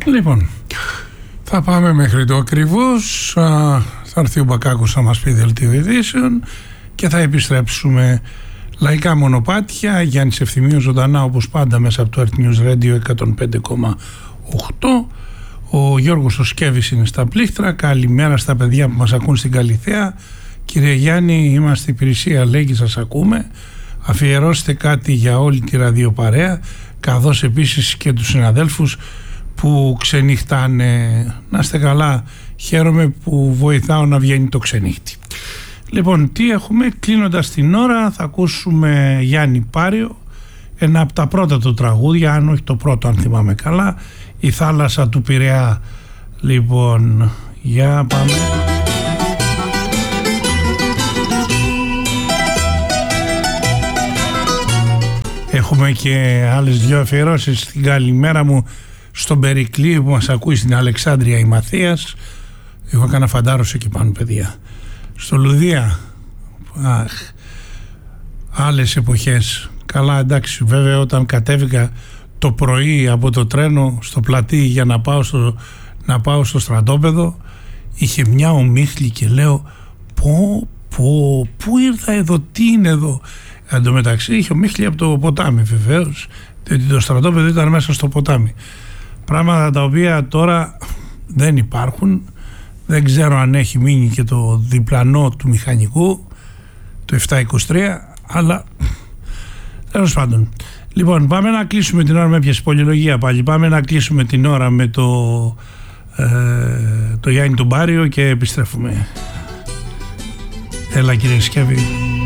Λοιπόν, θα πάμε μέχρι το ακριβώς. Θα έρθει ο Μπακάκος να μας πει δελτίο ειδήσεων και θα επιστρέψουμε. Λαϊκά μονοπάτια, Γιάννης Ευθυμίος ζωντανά όπως πάντα μέσα από το Earth News Radio 105,8. Ο Γιώργος ο Σκέβης είναι στα πλήκτρα. Καλημέρα στα παιδιά που μας ακούν στην Καλιθέα. Κύριε Γιάννη, είμαστε υπηρεσία, λέει, και σας ακούμε. Αφιερώστε κάτι για όλη τη ραδιοπαρέα, καθώς επίσης και τους συναδέλφους που ξενυχτάνε. Να είστε καλά, χαίρομαι που βοηθάω να βγαίνει το ξενύχτη. Λοιπόν, τι έχουμε? Κλείνοντας την ώρα θα ακούσουμε Γιάννη Πάριο, ένα από τα πρώτα του τραγούδια, αν όχι το πρώτο αν θυμάμαι καλά, «Η θάλασσα του Πειραιά». Λοιπόν, για πάμε. Έχουμε και άλλες δυο αφιερώσεις. Στην καλημέρα μου στον Περικλή που μας ακούει στην Αλεξάνδρεια η Μαθίας. Εγώ έκανα φαντάρωση εκεί πάνω, παιδιά. Στο Λουδία, άλλες εποχές. Καλά, εντάξει, βέβαια όταν κατέβηκα το πρωί από το τρένο στο πλατή για να πάω στο στρατόπεδο, είχε μια ομίχλη και λέω πού ήρθα εδώ, τι είναι εδώ? Εν τω μεταξύ είχε ομίχλη από το ποτάμι, βεβαίως, διότι το στρατόπεδο ήταν μέσα στο ποτάμι. Πράγματα τα οποία τώρα δεν υπάρχουν. Δεν ξέρω αν έχει μείνει και το διπλανό του μηχανικού, το 723, αλλά τέλος πάντων. Λοιπόν, πάμε να κλείσουμε την ώρα με πιες πολυλογία πάλι. Πάμε να κλείσουμε την ώρα με το Γιάννη τον Πάριο και επιστρέφουμε. Έλα, κύριε Σκέβη.